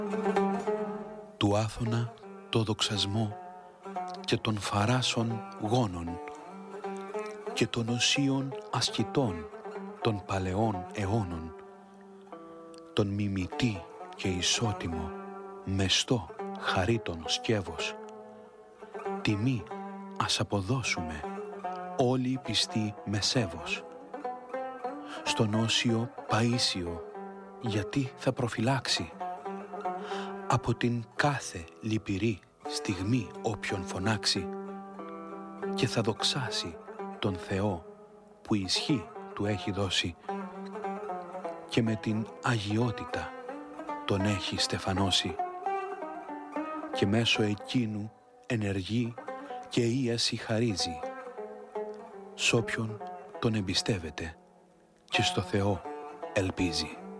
Του Άθωνα το δοξασμό και των φαράσων γόνων και των οσίων ασκητών των παλαιών αιώνων, τον μιμητή και ισότιμο μεστό χαρίτων σκεύος, τιμή ας αποδώσουμε όλοι οι πιστοί με σέβος. Στον όσιο Παΐσιο γιατί θα προφυλάξει από την κάθε λυπηρή στιγμή όποιον φωνάξει και θα δοξάσει τον Θεό που ισχύ του έχει δώσει και με την αγιότητα τον έχει στεφανώσει και μέσω εκείνου ενεργεί και ίαση χαρίζει σ' όποιον τον εμπιστεύεται και στο Θεό ελπίζει.